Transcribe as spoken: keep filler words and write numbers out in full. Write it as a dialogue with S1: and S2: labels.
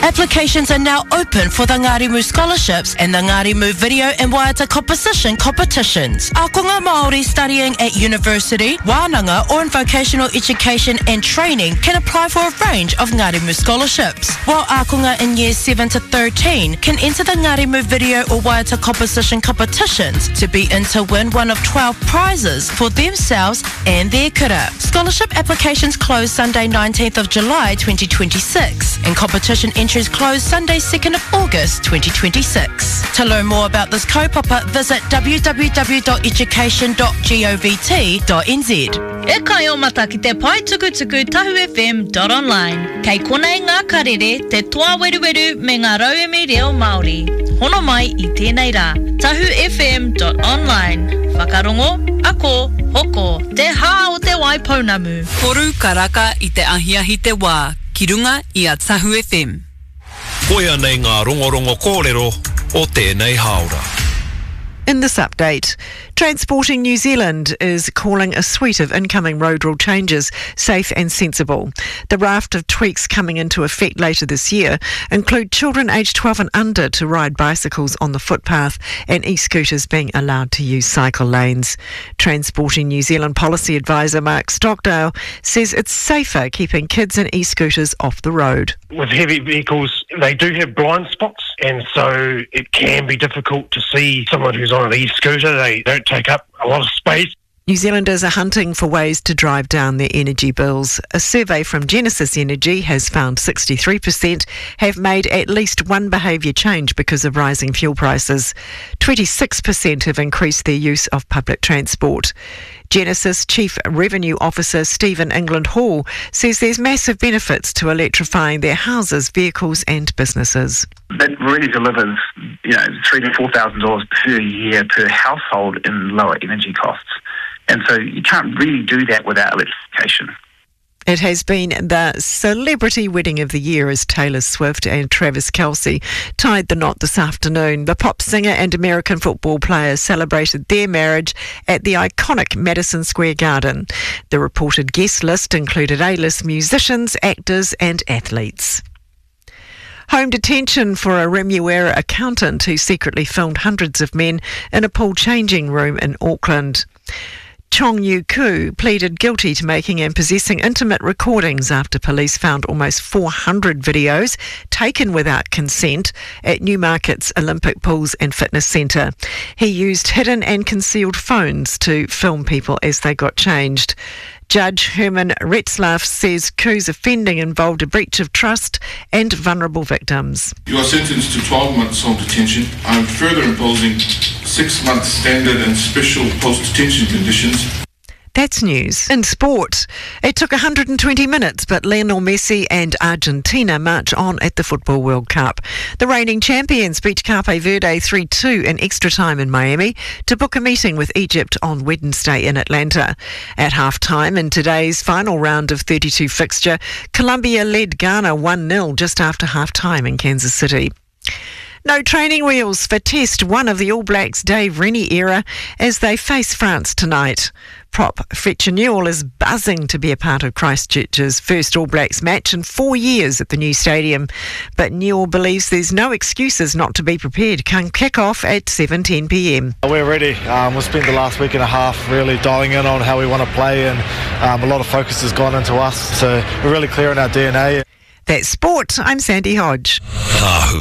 S1: Applications are now open for the Ngārimu Scholarships and the Ngārimu Video and Waiata Composition competitions. Akonga Māori studying at university, wānanga or in vocational education and training can apply for a range of Ngārimu scholarships, while akonga in years seven to thirteen can enter the Ngārimu Video or Waiata Composition competitions to be in to win one of twelve prizes for themselves and their kura. Scholarship applications close Sunday nineteenth of July twenty twenty-six and competition entries close Sunday second of August twenty twenty-six. To learn more about this kaupapa, visit w w w dot education dot govt dot n z.
S2: E kai o mata ki te pai tuku tuku tahu f m dot online. Kei konei ngā karere te toa weru weru me ngā rauemi reo Māori. Hono mai i tēnei rā. tahu f m dot online. Whakarongo, ako, hoko, te hā o te waipounamu.
S3: Koru karaka i te ahiahi te wā. Ki runga i a Tahu F M.
S4: Koia nei ngā rongorongo kōrero o tēnei haora.
S5: In this update, Transporting New Zealand is calling a suite of incoming road rule changes safe and sensible. The raft of tweaks coming into effect later this year include children aged twelve and under to ride bicycles on the footpath and e-scooters being allowed to use cycle lanes. Transporting New Zealand Policy Advisor Mark Stockdale says it's safer keeping kids and e-scooters off the road.
S6: With heavy vehicles, they do have blind spots, and so it can be difficult to see someone who's on an e-scooter. They don't take up a lot of space.
S5: New Zealanders are hunting for ways to drive down their energy bills. A survey from Genesis Energy has found sixty-three percent have made at least one behaviour change because of rising fuel prices. twenty-six percent have increased their use of public transport. Genesis Chief Revenue Officer Stephen England Hall says there's massive benefits to electrifying their houses, vehicles and businesses.
S7: That really delivers, you know, three to four thousand dollars per year per household in lower energy costs. And so you can't really do that without electrification.
S5: It has been the celebrity wedding of the year as Taylor Swift and Travis Kelce tied the knot this afternoon. The pop singer and American football player celebrated their marriage at the iconic Madison Square Garden. The reported guest list included A-list musicians, actors and athletes. Home detention for a Remuera accountant who secretly filmed hundreds of men in a pool changing room in Auckland. Chong Yu Koo pleaded guilty to making and possessing intimate recordings after police found almost four hundred videos taken without consent at Newmarket's Olympic Pools and Fitness Centre. He used hidden and concealed phones to film people as they got changed. Judge Herman Retzlaff says Koo's offending involved a breach of trust and vulnerable victims.
S8: You are sentenced to twelve months home detention. I am further imposing six months standard and special post-detention conditions.
S5: That's news. In sport, it took one hundred twenty minutes, but Lionel Messi and Argentina march on at the Football World Cup. The reigning champions beat Cape Verde three two in extra time in Miami to book a meeting with Egypt on Wednesday in Atlanta. At half-time in today's final round of thirty-two fixture, Colombia led Ghana one nil just after half-time in Kansas City. No training wheels for Test one of the All Blacks' Dave Rennie era as they face France tonight. Prop Fletcher Newell is buzzing to be a part of Christchurch's first All Blacks match in four years at the new stadium. But Newell believes there's no excuses not to be prepared. Come kick off at seven ten p m.
S9: We're ready. Um, we've spent the last week and a half really dialing in on how we want to play, and um, a lot of focus has gone into us. So we're really clear in our D N A.
S5: That's sport. I'm Sandy Hodge.
S4: Tahu.